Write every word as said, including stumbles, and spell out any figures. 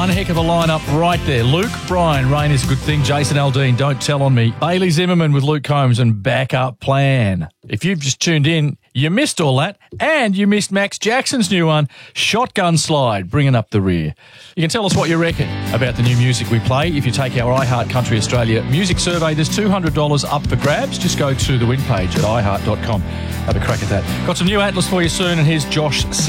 One heck of a lineup right there. Luke Bryan, Rain is a Good Thing. Jason Aldean, Don't Tell on Me. Bailey Zimmerman with Luke Combs and Backup Plan. If you've just tuned in, you missed all that, and you missed Max Jackson's new one, Shotgun Slide, Bringing Up the Rear. You can tell us what you reckon about the new music we play. If you take our iHeart Country Australia music survey, there's two hundred dollars up for grabs. Just go to the win page at i heart dot com. Have a crack at that. Got some new Atlas for you soon, and here's Josh